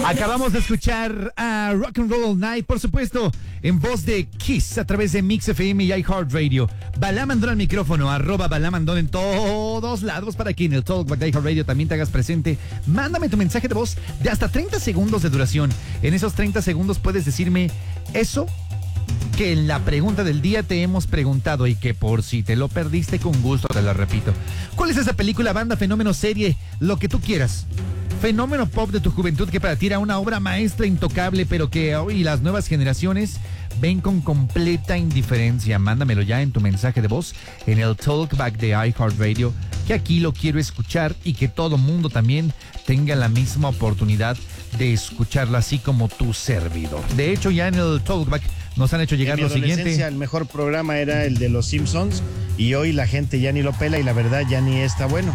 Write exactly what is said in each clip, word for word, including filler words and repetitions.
Acabamos de escuchar a Rock and Roll All Night, por supuesto, en voz de Kiss a través de Mix F M y iHeartRadio. Balam Andón al micrófono, arroba Balam Andón en todos lados para que en el Talkback de iHeartRadio también te hagas presente. Mándame tu mensaje de voz de hasta treinta segundos de duración. En esos treinta segundos puedes decirme eso que en la pregunta del día te hemos preguntado y que por si te lo perdiste, con gusto te lo repito. ¿Cuál es esa película, banda, fenómeno, serie, lo que tú quieras? Fenómeno pop de tu juventud que para ti era una obra maestra intocable, pero que hoy las nuevas generaciones ven con completa indiferencia. Mándamelo ya en tu mensaje de voz en el Talkback de iHeartRadio, que aquí lo quiero escuchar y que todo mundo también tenga la misma oportunidad de escucharlo, así como tu servidor. De hecho, ya en el Talkback nos han hecho llegar en mi lo siguiente. El mejor programa era el de los Simpsons y hoy la gente ya ni lo pela y la verdad ya ni está bueno.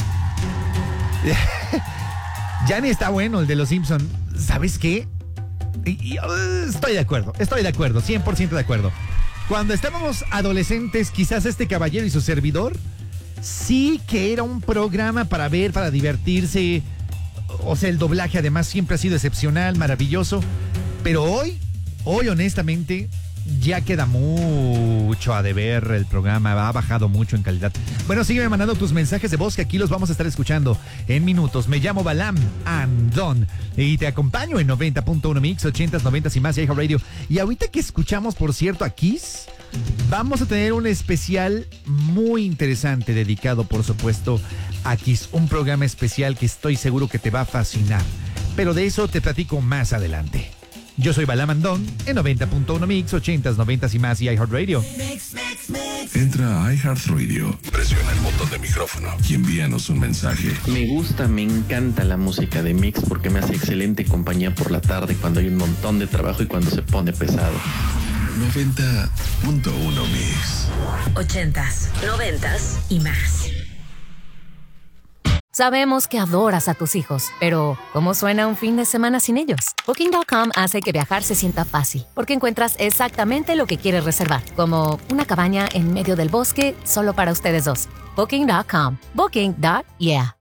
Ya ni está bueno el de los Simpsons. ¿Sabes qué? Y, y, uh, estoy de acuerdo, estoy de acuerdo, cien por ciento de acuerdo. Cuando estábamos adolescentes, quizás este caballero y su servidor, sí que era un programa para ver, para divertirse. O sea, el doblaje además siempre ha sido excepcional, maravilloso. Pero hoy, hoy honestamente, ya queda mucho a deber el programa, ha bajado mucho en calidad. Bueno, sígueme mandando tus mensajes de voz que aquí los vamos a estar escuchando en minutos. Me llamo Balam Andón y te acompaño en noventa punto uno Mix, ochentas, noventas y más y iHeartRadio. Y ahorita que escuchamos, por cierto, a Kiss, vamos a tener un especial muy interesante dedicado, por supuesto, a Kiss. Un programa especial que estoy seguro que te va a fascinar. Pero de eso te platico más adelante. Yo soy Balam Andón en noventa punto uno Mix, ochentas, noventas y más y iHeartRadio. Entra a iHeartRadio, presiona el botón de micrófono y envíanos un mensaje. Me gusta, me encanta la música de Mix porque me hace excelente compañía por la tarde cuando hay un montón de trabajo y cuando se pone pesado. noventa punto uno Mix. Ochentas, noventas y más. Sabemos que adoras a tus hijos, pero ¿cómo suena un fin de semana sin ellos? Booking punto com hace que viajar se sienta fácil, porque encuentras exactamente lo que quieres reservar, como una cabaña en medio del bosque solo para ustedes dos. Booking punto com. Booking. Yeah.